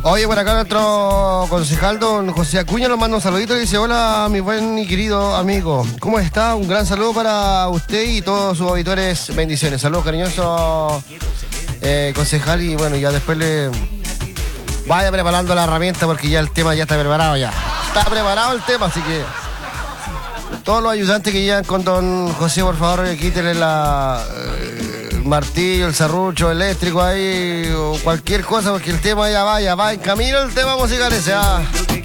Oye, por acá nuestro concejal, don José Acuña, nos manda un saludito y dice: hola, mi buen y querido amigo. ¿Cómo está? Un gran saludo para usted y todos sus auditores. Bendiciones. Saludos cariñosos, concejal. Y bueno, ya después le vaya preparando la herramienta porque ya el tema ya está preparado ya. Está preparado el tema, así que todos los ayudantes que llegan con don José, por favor, quítenle el martillo, el serrucho eléctrico ahí o cualquier cosa, porque el tema ya va en camino, el tema musical ese.